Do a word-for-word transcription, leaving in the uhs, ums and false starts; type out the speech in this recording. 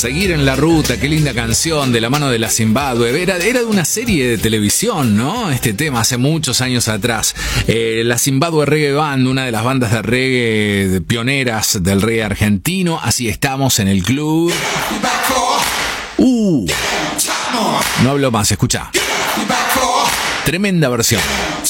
Seguir en la ruta, qué linda canción, de la mano de la Zimbabue. Era, era de una serie de televisión, ¿no? Este tema hace muchos años atrás. Eh, la Zimbabue Reggae Band, una de las bandas de reggae de pioneras del reggae argentino. Así estamos en el club. Uh, no hablo más, escucha. Tremenda versión.